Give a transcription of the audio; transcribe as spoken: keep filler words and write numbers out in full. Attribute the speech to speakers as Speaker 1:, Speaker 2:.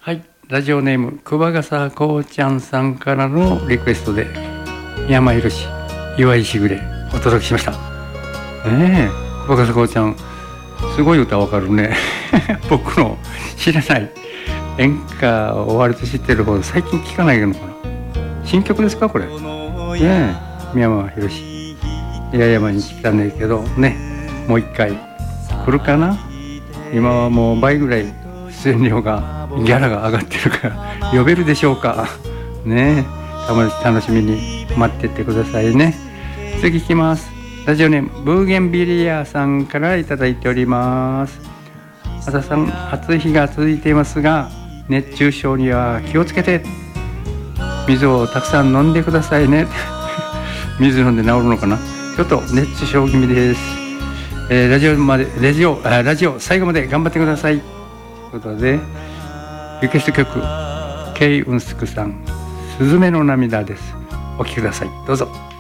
Speaker 1: はい、ラジオネーム熊笠こうちゃんさんからのリクエストで山ひろし岩井しぐれお届けしました。ねえ、熊笠こうちゃんすごい歌わかるね僕の知らない演歌を割と知ってるほど最近聞かないのかな。新曲ですかこれ。ねえ、宮山ひろし八重山に来たんだけどね、もう一回来るかな。今はもう倍ぐらい出演料がギャラが上がってるから呼べるでしょうかねえ、楽しみに待っててくださいね。次いきます。ラジオネームブーゲンビリアさんからいただいております。朝さん、暑い日が続いていますが熱中症には気をつけて水をたくさん飲んでくださいね水飲んで治るのかな。ちょっと熱中症気味です、えー、ラジオまでラジオあラジオ最後まで頑張ってくださいということで、リクエスト曲ケイウンスクさん、スズメの涙です。お聴きください、どうぞ。